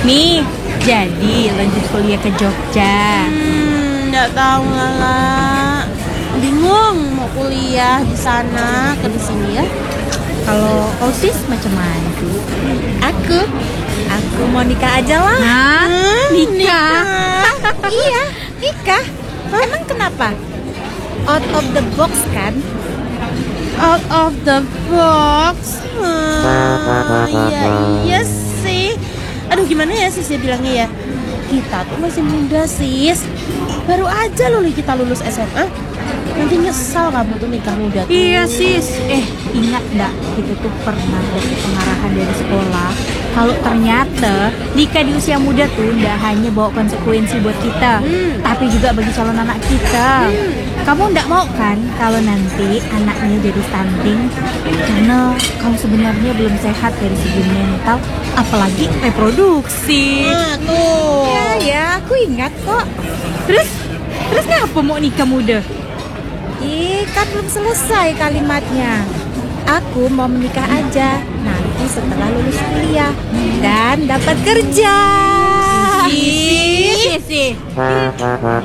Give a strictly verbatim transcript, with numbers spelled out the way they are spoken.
Nih, jadi lanjut kuliah ke Jogja. Hmm, nggak tahu Lala. Bingung mau kuliah di sana ke di sini ya. Kalau kau sis macam mana sih? Aku, aku mau nikah aja lah. Hah? Hmm, Nikah? Iya, nikah. Emang kenapa? Out of the box kan? Out of the box. Hmm, iya iya sih. Aduh gimana ya sis ya bilangnya ya. Kita tuh masih muda sis. Baru aja loh kita lulus S M A. Nanti nyesal kamu tuh nikah muda tuh. Iya sis. Eh ingat nggak kita tuh pernah dapat pengarahan dari sekolah kalau ternyata nikah di usia muda tuh nggak hanya bawa konsekuensi buat kita, Hmm. tapi juga bagi calon anak kita. Hmm. Kamu nggak mau kan kalau nanti anaknya jadi stunting karena kamu sebenarnya belum sehat dari segi mental, apalagi reproduksi. Nah tuh. Ya ya, aku ingat kok. Terus terus ngapa mau nikah muda? Ih, kan belum selesai kalimatnya. Aku mau menikah aja nanti setelah lulus kuliah dan dapat kerja. Sih, sih, sih.